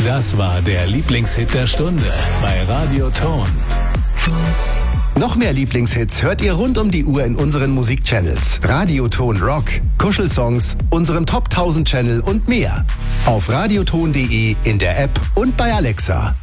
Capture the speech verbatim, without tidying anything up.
Das war der Lieblingshit der Stunde bei Radio Ton. Noch mehr Lieblingshits hört ihr rund um die Uhr in unseren Musikchannels. Radioton Rock, Kuschelsongs, unserem Top tausend Channel und mehr. Auf radioton punkt de, in der App und bei Alexa.